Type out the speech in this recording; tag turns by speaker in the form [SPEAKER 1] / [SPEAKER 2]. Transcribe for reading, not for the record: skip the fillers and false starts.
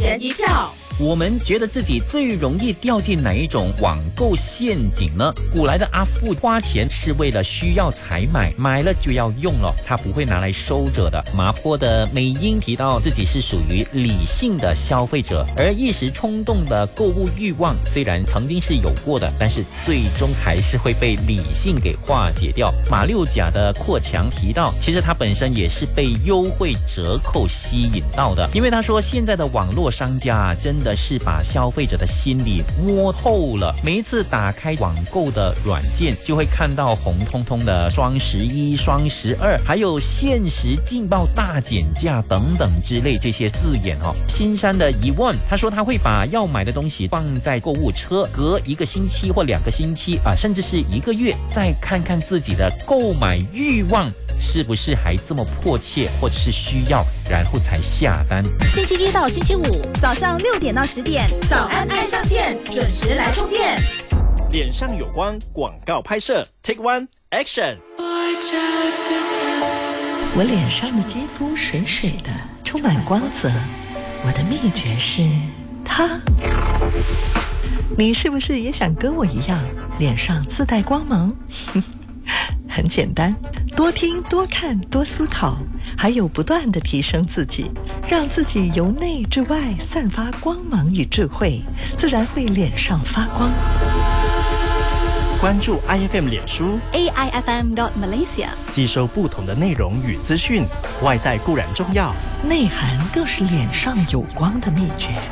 [SPEAKER 1] 人一票。
[SPEAKER 2] 我们觉得自己最容易掉进哪一种网购陷阱呢？古来的阿富花钱是为了需要才买，买了就要用了，他不会拿来收着的。麻坡的美英提到自己是属于理性的消费者，而一时冲动的购物欲望虽然曾经是有过的，但是最终还是会被理性给化解掉。马六甲的阔强提到，其实他本身也是被优惠折扣吸引到的，因为他说现在的网络商家真的是把消费者的心理摸透了。每一次打开网购的软件，就会看到红彤彤的双11、双12，还有限时劲爆大减价等等之类这些字眼哦。新山的疑问，他说他会把要买的东西放在购物车，隔1个星期或2个星期甚至是1个月，再看看自己的购买欲望是不是还这么迫切，或者是需要，然后才下单。
[SPEAKER 1] 星期一到星期五早上6点到10点，早安爱上线，准时来充电。
[SPEAKER 3] 脸上有光广告拍摄 Take One Action。
[SPEAKER 4] 我脸上的肌肤水水的，充满光泽，我的秘诀是它。你是不是也想跟我一样脸上自带光芒？很简单，多听多看多思考，还有不断地提升自己，让自己由内至外散发光芒与智慧，自然会脸上发光。
[SPEAKER 3] 关注 IFM 脸书
[SPEAKER 5] AIFM.Malaysia，
[SPEAKER 3] 吸收不同的内容与资讯，外在固然重要，
[SPEAKER 4] 内涵更是脸上有光的秘诀。